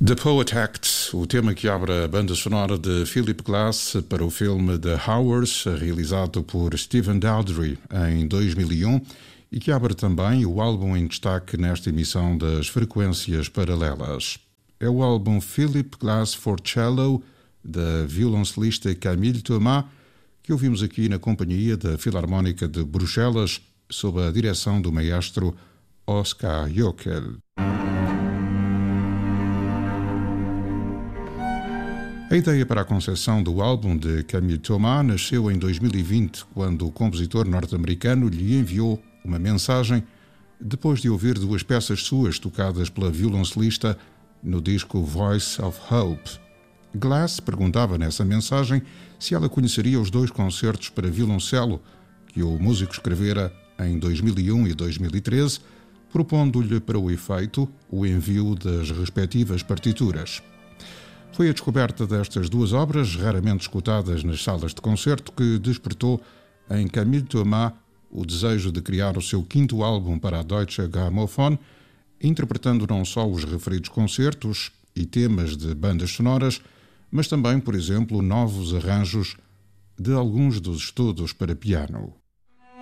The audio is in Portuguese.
The Poet Act, o tema que abre a banda sonora de Philip Glass para o filme The Hours, realizado por Stephen Daldry em 2001, e que abre também o álbum em destaque nesta emissão das Frequências Paralelas. É o álbum Philip Glass for Cello, da violoncelista Camille Thomas, que ouvimos aqui na companhia da Filarmónica de Bruxelas, sob a direção do maestro Oskar Jöckel. A ideia para a concepção do álbum de Camille Thomas nasceu em 2020, quando o compositor norte-americano lhe enviou uma mensagem depois de ouvir duas peças suas tocadas pela violoncelista no disco Voice of Hope. Glass perguntava nessa mensagem se ela conheceria os dois concertos para violoncelo que o músico escrevera em 2001 e 2013, propondo-lhe para o efeito o envio das respectivas partituras. Foi a descoberta destas duas obras, raramente escutadas nas salas de concerto, que despertou em Camille Thomas o desejo de criar o seu quinto álbum para a Deutsche Grammophon, interpretando não só os referidos concertos e temas de bandas sonoras, mas também, por exemplo, novos arranjos de alguns dos estudos para piano.